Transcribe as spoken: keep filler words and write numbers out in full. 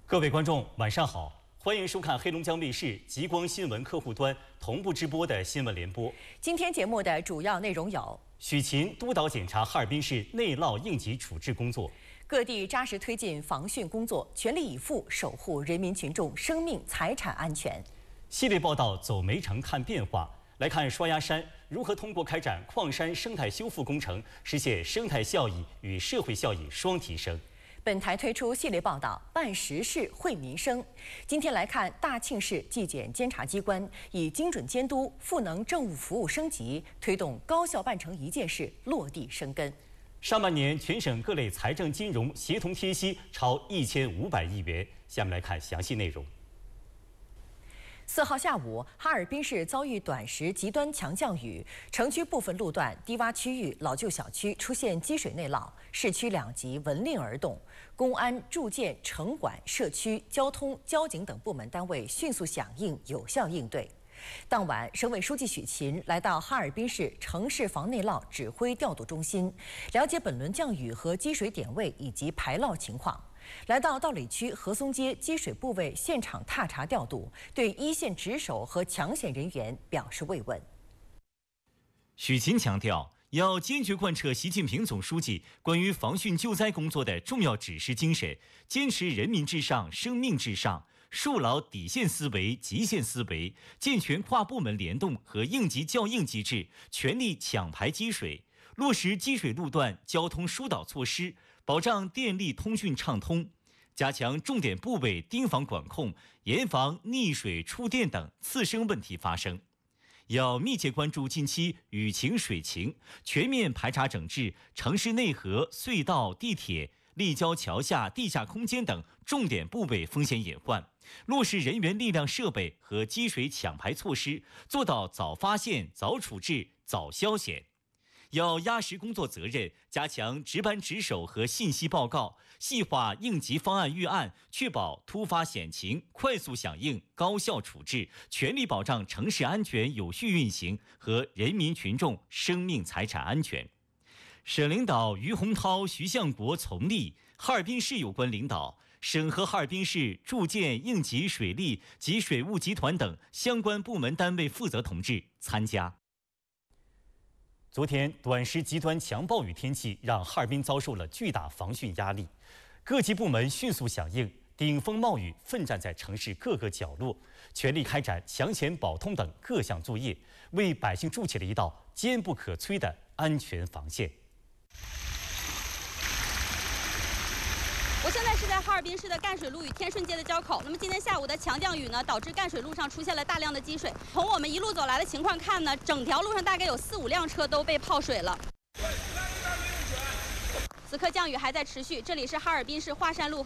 各位观众，晚上好，欢迎收看黑龙江卫视极光新闻客户端同步直播的新闻联播。 今天节目的主要内容有： 许勤督导检查哈尔滨市内涝应急处置工作， 各地扎实推进防汛工作，全力以赴守护人民群众生命财产安全。 系列报道走煤城看变化，来看双鸭山如何通过开展矿山生态修复工程，实现生态效益与社会效益双提升。 本台推出系列报道《办实事惠民生》。今天来看大庆市纪检监察机关以精准监督、赋能政务服务升级，推动高效办成一件事落地生根。 上半年全省各类财政金融协同贴息超一千五百亿元。下面来看详细内容。 四号下午，哈尔滨市遭遇短时极端强降雨，城区部分路段、低洼区域、老旧小区出现积水内涝，市区两级闻令而动。公安、住建、城管、社区、交通、交警等部门单位迅速响应，有效应对。当晚，省委书记许勤来到哈尔滨市城市防内涝指挥调度中心，了解本轮降雨和积水点位以及排涝情况。来到道里区河松街积水部位现场踏查调度，对一线值守和抢险人员表示慰问。 许勤强调，要坚决贯彻习近平总书记关于防汛救灾工作的重要指示精神，坚持人民至上、生命至上，树牢底线思维、极限思维，健全跨部门联动和应急较应机制，全力抢排积水，落实积水路段交通疏导措施，保障电力通讯畅通，加强重点部位盯防管控，严防溺水、触电等次生问题发生。要密切关注近期雨情、水情，全面排查整治城市内河、隧道、地铁、立交桥下、地下空间等重点部位风险隐患，落实人员、力量、设备和积水抢排措施，做到早发现、早处置、早消险。要压实工作责任，加强值班值守和信息报告，细化应急方案预案，确保突发险情快速响应、高效处置，全力保障城市安全有序运行和人民群众生命财产安全。省领导于洪涛、徐向国从莅，哈尔滨市有关领导、省和哈尔滨市住建应急水利及水务集团等相关部门单位负责同志参加。昨天，短时极端强暴雨天气让哈尔滨遭受了巨大防汛压力，各级部门迅速响应，顶风冒雨奋战在城市各个角落，全力开展抢险保通等各项作业，为百姓筑起了一道坚不可摧的安全防线。 我现在是在哈尔滨市的赣水路与天顺街的交口。那么今天下午的强降雨呢，导致赣水路上出现了大量的积水。从我们一路走来的情况看呢，整条路上大概有四五辆车都被泡水了。此刻降雨还在持续，这里是哈尔滨市华山路